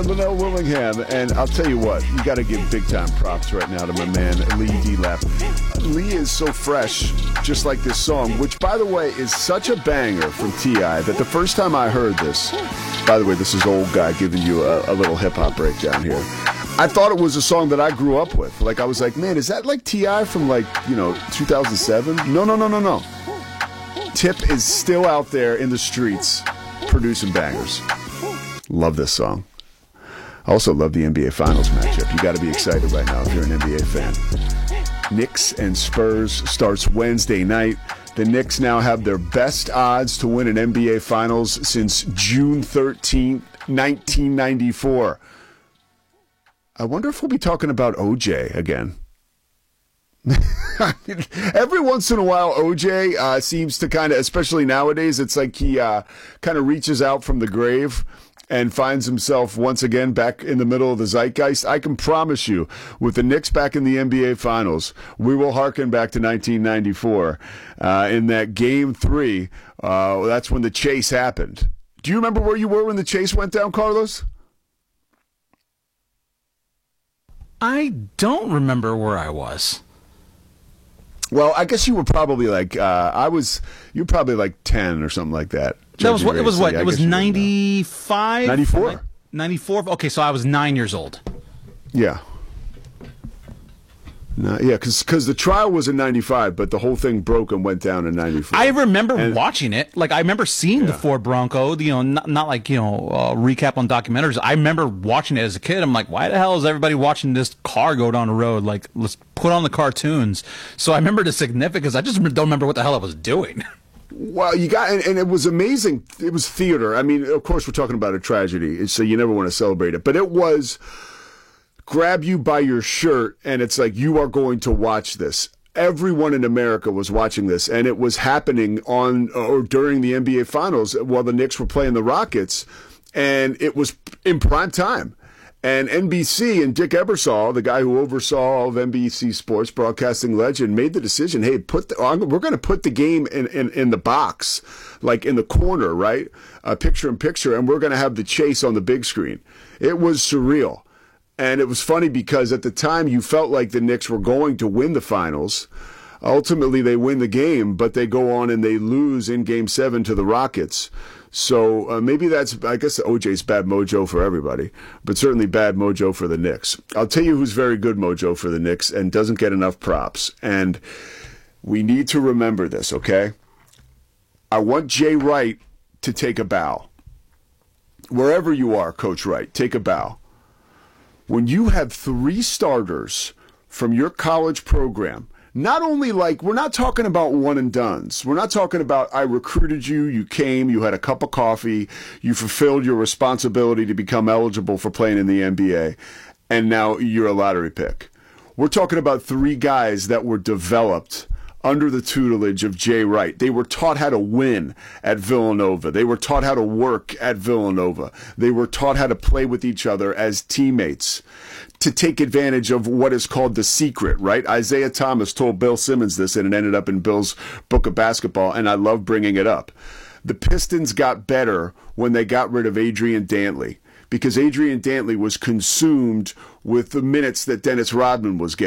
and Linnell Willingham. And I'll tell you what, you got to give big-time props right now to my man, Lee D-Lap. Lee is so fresh, just like this song, which, by the way, is such a banger from T.I. that the first time I heard this, by the way, this is old guy giving you a little hip-hop breakdown here. I thought it was a song that I grew up with. Like, I was like, man, is that like T.I. from, 2007? No. Tip is still out there in the streets producing bangers. Love this song. I also love the NBA Finals matchup. You got to be excited right now if you're an NBA fan. Knicks and Spurs starts Wednesday night. The Knicks now have their best odds to win an NBA Finals since June 13th, 1994. I wonder if we'll be talking about OJ again. Every once in a while, OJ seems to kind of, especially nowadays, it's like he kind of reaches out from the grave and finds himself once again back in the middle of the zeitgeist. I can promise you, with the Knicks back in the NBA Finals, we will harken back to 1994 in that Game 3. That's when the chase happened. Do you remember where you were when the chase went down, Carlos? I don't remember where I was. Well, I guess you were probably like you were probably like 10 or something like that. It was 95? 94. 94? Okay, so I was 9 years old. Yeah. No, yeah, because the trial was in 95, but the whole thing broke and went down in 94. I remember watching it. Like, I remember seeing the Ford Bronco, not like, recap on documentaries. I remember watching it as a kid. I'm like, why the hell is everybody watching this car go down the road? Like, let's put on the cartoons. So I remember the significance. I just don't remember what the hell I was doing. Well, and it was amazing. It was theater. I mean, of course, we're talking about a tragedy, so you never want to celebrate it. But it was grab you by your shirt, and it's like, you are going to watch this. Everyone in America was watching this, and it was happening on or during the NBA Finals while the Knicks were playing the Rockets, and it was in prime time. And NBC and Dick Ebersol, the guy who oversaw all of NBC Sports, broadcasting legend, made the decision, hey, we're going to put the game in the box, like in the corner, right? Picture-in-picture, and we're going to have the chase on the big screen. It was surreal. And it was funny because at the time you felt like the Knicks were going to win the finals. Ultimately, they win the game, but they go on and they lose in Game 7 to the Rockets. So maybe that's, I guess, OJ's bad mojo for everybody, but certainly bad mojo for the Knicks. I'll tell you who's very good mojo for the Knicks and doesn't get enough props. And we need to remember this, okay? I want Jay Wright to take a bow. Wherever you are, Coach Wright, take a bow. When you have 3 starters from your college program, not only we're not talking about one and dones. We're not talking about I recruited you, you came, you had a cup of coffee, you fulfilled your responsibility to become eligible for playing in the NBA, and now you're a lottery pick. We're talking about 3 guys that were developed under the tutelage of Jay Wright. They were taught how to win at Villanova. They were taught how to work at Villanova. They were taught how to play with each other as teammates to take advantage of what is called the secret, right? Isaiah Thomas told Bill Simmons this, and it ended up in Bill's book of basketball, and I love bringing it up. The Pistons got better when they got rid of Adrian Dantley, because Adrian Dantley was consumed with the minutes that Dennis Rodman was getting.